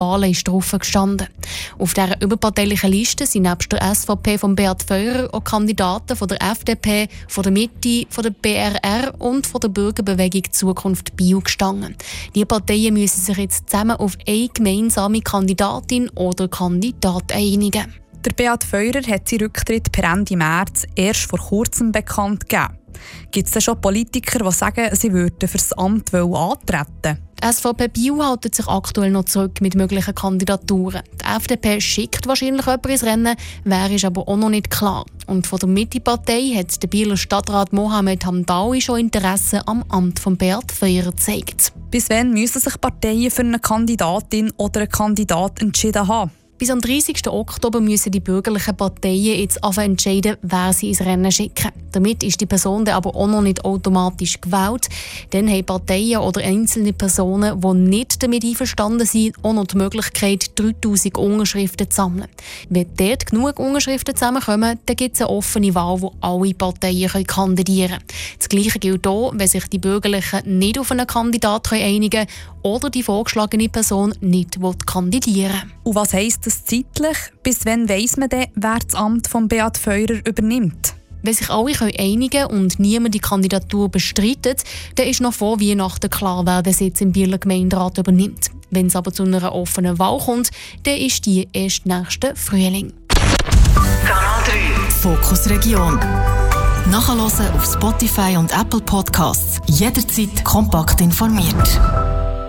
Wahlen ist drauf gestanden. Auf dieser überparteilichen Liste sind nebst der SVP von Beat Feurer auch Kandidaten von der FDP, von der Mitte, von der BRR und von der Bürgerbewegung Zukunft Bio gestanden. Die Parteien müssen sich jetzt zusammen auf eine gemeinsame Kandidatin oder Kandidat einigen. Der Beat Feurer hat seinen Rücktritt per Ende März erst vor kurzem bekannt gegeben. Gibt es denn schon Politiker, die sagen, sie würden für das Amt antreten? Die SVP Bio hält sich aktuell noch zurück mit möglichen Kandidaturen. Die FDP schickt wahrscheinlich jemanden ins Rennen, wer ist aber auch noch nicht klar. Und von der Mitte-Partei hat der Bieler Stadtrat Mohamed Hamdaoui schon Interesse am Amt von Beat Feurer gezeigt. Bis wann müssen sich Parteien für eine Kandidatin oder einen Kandidat entschieden haben? Bis am 30. Oktober müssen die bürgerlichen Parteien jetzt entscheiden, wer sie ins Rennen schicken. Damit ist die Person dann aber auch noch nicht automatisch gewählt. Dann haben Parteien oder einzelne Personen, die nicht damit einverstanden sind, auch noch die Möglichkeit, 3000 Unterschriften zu sammeln. Wenn dort genug Unterschriften zusammenkommen, dann gibt es eine offene Wahl, wo alle Parteien kandidieren können. Das Gleiche gilt auch, wenn sich die Bürgerlichen nicht auf einen Kandidaten einigen können oder die vorgeschlagene Person nicht kandidieren will. Und was heisst das zeitlich? Bis wann weiss man denn, wer das Amt von Beat Feurer übernimmt? Wenn sich alle einigen können und niemand die Kandidatur bestreitet, dann ist noch vor Weihnachten klar, wer den Sitz im Bieler Gemeinderat übernimmt. Wenn es aber zu einer offenen Wahl kommt, dann ist die erst nächsten Frühling. Kanal 3 Fokus Region. Nachhören auf Spotify und Apple Podcasts. Jederzeit kompakt informiert.